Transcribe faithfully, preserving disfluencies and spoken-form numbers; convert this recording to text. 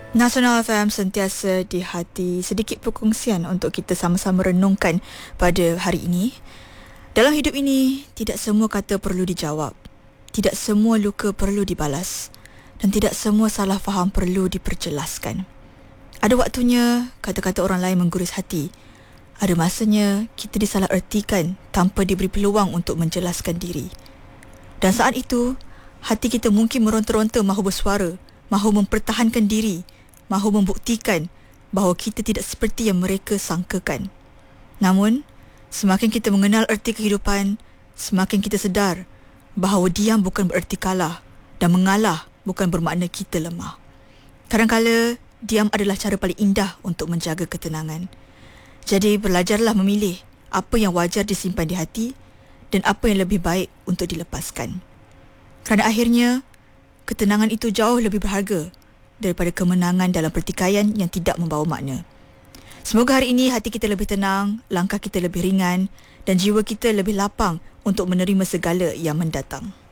Nasional F M sentiasa di hati, sedikit perkongsian untuk kita sama-sama renungkan pada hari ini. Dalam hidup ini, tidak semua kata perlu dijawab. Tidak semua luka perlu dibalas. Dan tidak semua salah faham perlu diperjelaskan. Ada waktunya kata-kata orang lain mengguris hati. Ada masanya kita disalah ertikan tanpa diberi peluang untuk menjelaskan diri. Dan saat itu, hati kita mungkin meronta-ronta mahu bersuara, mahu mempertahankan diri, mahu membuktikan bahawa kita tidak seperti yang mereka sangkakan. Namun, semakin kita mengenal erti kehidupan, semakin kita sedar bahawa diam bukan bererti kalah dan mengalah bukan bermakna kita lemah. Kadang-kala, diam adalah cara paling indah untuk menjaga ketenangan. Jadi, belajarlah memilih apa yang wajar disimpan di hati dan apa yang lebih baik untuk dilepaskan. Kerana akhirnya, ketenangan itu jauh lebih berharga daripada kemenangan dalam pertikaian yang tidak membawa makna. Semoga hari ini hati kita lebih tenang, langkah kita lebih ringan dan jiwa kita lebih lapang untuk menerima segala yang mendatang.